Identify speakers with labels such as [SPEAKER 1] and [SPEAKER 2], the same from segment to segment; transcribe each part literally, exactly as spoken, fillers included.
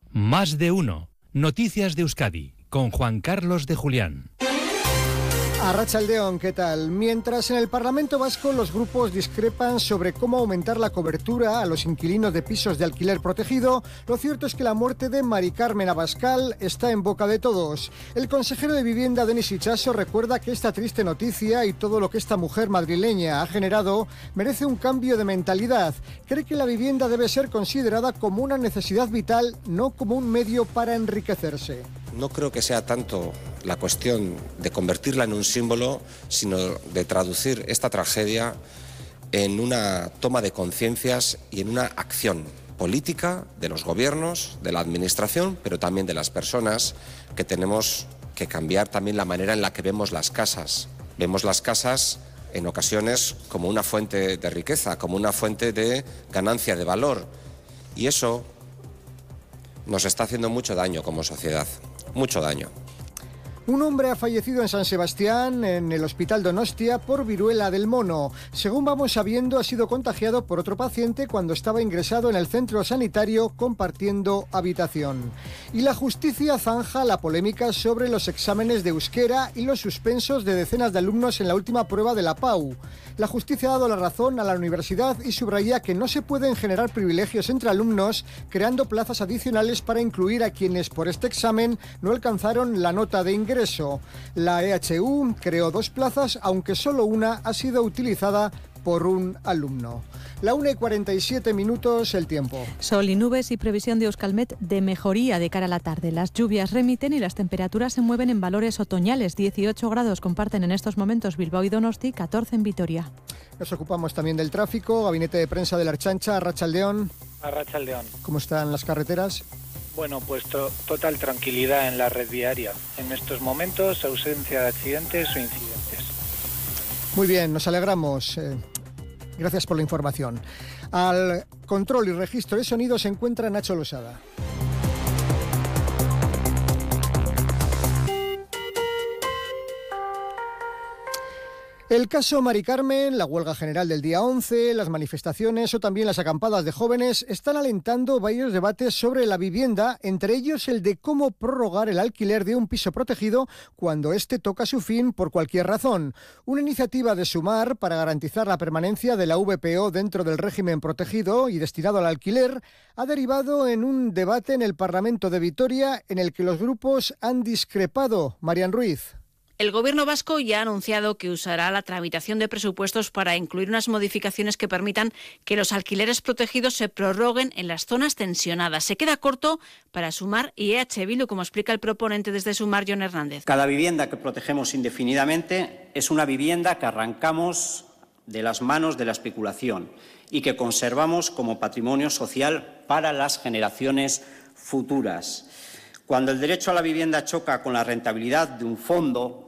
[SPEAKER 1] Más de uno. Noticias de Euskadi, con Juan Carlos de Julián.
[SPEAKER 2] Arratsaldeon, ¿qué tal? Mientras en el Parlamento Vasco los grupos discrepan sobre cómo aumentar la cobertura a los inquilinos de pisos de alquiler protegido, lo cierto es que la muerte de Mari Carmen Abascal está en boca de todos. El consejero de Vivienda, Denis Itxaso, recuerda que esta triste noticia y todo lo que esta mujer madrileña ha generado merece un cambio de mentalidad. Cree que la vivienda debe ser considerada como una necesidad vital, no como un medio para enriquecerse.
[SPEAKER 3] No creo que sea tanto la cuestión de convertirla en un símbolo, sino de traducir esta tragedia en una toma de conciencias y en una acción política de los gobiernos, de la administración, pero también de las personas, que tenemos que cambiar también la manera en la que vemos las casas. Vemos las casas en ocasiones como una fuente de riqueza, como una fuente de ganancia de valor, y eso nos está haciendo mucho daño como sociedad. Mucho daño.
[SPEAKER 2] Un hombre ha fallecido en San Sebastián, en el Hospital Donostia, por viruela del mono. Según vamos sabiendo, ha sido contagiado por otro paciente cuando estaba ingresado en el centro sanitario compartiendo habitación. Y la justicia zanja la polémica sobre los exámenes de euskera y los suspensos de decenas de alumnos en la última prueba de la P A U. La justicia ha dado la razón a la universidad y subraya que no se pueden generar privilegios entre alumnos creando plazas adicionales para incluir a quienes por este examen no alcanzaron la nota de ingreso. La E H U creó dos plazas, aunque solo una ha sido utilizada por un alumno. La una y cuarenta y siete minutos, el tiempo.
[SPEAKER 4] Sol y nubes y previsión de Euskalmet de mejoría de cara a la tarde. Las lluvias remiten y las temperaturas se mueven en valores otoñales. dieciocho grados comparten en estos momentos Bilbao y Donosti, catorce en Vitoria.
[SPEAKER 2] Nos ocupamos también del tráfico. Gabinete de prensa de la Ertzaintza, Arratsaldeon.
[SPEAKER 5] Arratsaldeon.
[SPEAKER 2] ¿Cómo están las carreteras?
[SPEAKER 5] Bueno, pues to- total tranquilidad en la red viaria. En estos momentos, ausencia de accidentes o incidentes.
[SPEAKER 2] Muy bien, nos alegramos. Eh, gracias por la información. Al control y registro de sonido se encuentra Nacho Losada. El caso Mari Carmen, la huelga general del día once, las manifestaciones o también las acampadas de jóvenes están alentando varios debates sobre la vivienda, entre ellos el de cómo prorrogar el alquiler de un piso protegido cuando éste toca su fin por cualquier razón. Una iniciativa de Sumar para garantizar la permanencia de la V P O dentro del régimen protegido y destinado al alquiler ha derivado en un debate en el Parlamento de Vitoria en el que los grupos han discrepado. Marian Ruiz.
[SPEAKER 6] El Gobierno vasco ya ha anunciado que usará la tramitación de presupuestos para incluir unas modificaciones que permitan que los alquileres protegidos se prorroguen en las zonas tensionadas. Se queda corto para Sumar y E H Bildu, como explica el proponente desde Sumar, Jon Hernández.
[SPEAKER 7] Cada vivienda que protegemos indefinidamente es una vivienda que arrancamos de las manos de la especulación y que conservamos como patrimonio social para las generaciones futuras. Cuando el derecho a la vivienda choca con la rentabilidad de un fondo,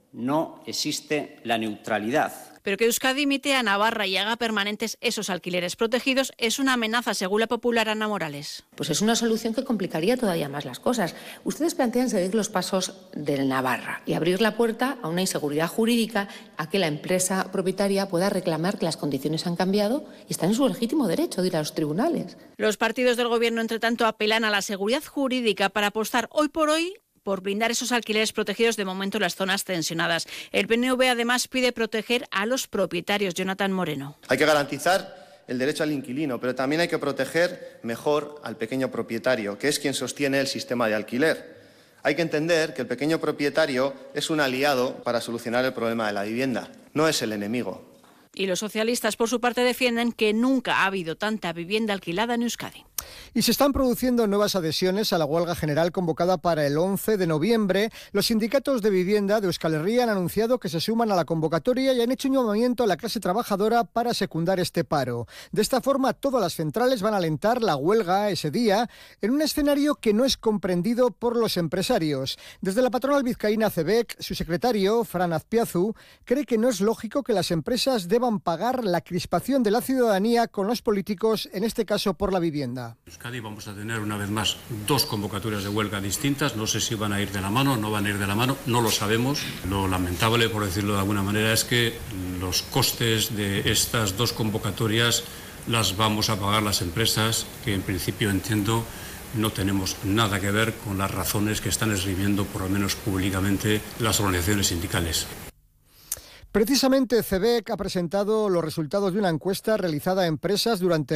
[SPEAKER 7] no existe la neutralidad.
[SPEAKER 6] Pero que Euskadi imite a Navarra y haga permanentes esos alquileres protegidos es una amenaza, según la popular Ana Morales.
[SPEAKER 8] Pues es una solución que complicaría todavía más las cosas. Ustedes plantean seguir los pasos de Navarra y abrir la puerta a una inseguridad jurídica, a que la empresa propietaria pueda reclamar que las condiciones han cambiado y está en su legítimo derecho de ir a los tribunales.
[SPEAKER 6] Los partidos del Gobierno, entre tanto, apelan a la seguridad jurídica para apostar hoy por hoy por blindar esos alquileres protegidos de momento en las zonas tensionadas. El P N V además pide proteger a los propietarios. Jonathan Moreno.
[SPEAKER 9] Hay que garantizar el derecho al inquilino, pero también hay que proteger mejor al pequeño propietario, que es quien sostiene el sistema de alquiler. Hay que entender que el pequeño propietario es un aliado para solucionar el problema de la vivienda, no es el enemigo.
[SPEAKER 6] Y los socialistas, por su parte, defienden que nunca ha habido tanta vivienda alquilada en Euskadi.
[SPEAKER 2] Y se están produciendo nuevas adhesiones a la huelga general convocada para el once de noviembre. Los sindicatos de vivienda de Euskal Herria han anunciado que se suman a la convocatoria y han hecho un llamamiento a la clase trabajadora para secundar este paro. De esta forma, todas las centrales van a alentar la huelga ese día en un escenario que no es comprendido por los empresarios. Desde la patronal vizcaína CEBEC, su secretario, Fran Azpiazu, cree que no es lógico que las empresas deban pagar la crispación de la ciudadanía con los políticos, en este caso por la vivienda.
[SPEAKER 10] En Euskadi vamos a tener una vez más dos convocatorias de huelga distintas. No sé si van a ir de la mano, no van a ir de la mano, no lo sabemos. Lo lamentable, por decirlo de alguna manera, es que los costes de estas dos convocatorias las vamos a pagar las empresas, que en principio entiendo no tenemos nada que ver con las razones que están esgrimiendo, por lo menos públicamente, las organizaciones sindicales.
[SPEAKER 2] Precisamente, C E B E C ha presentado los resultados de una encuesta realizada a empresas durante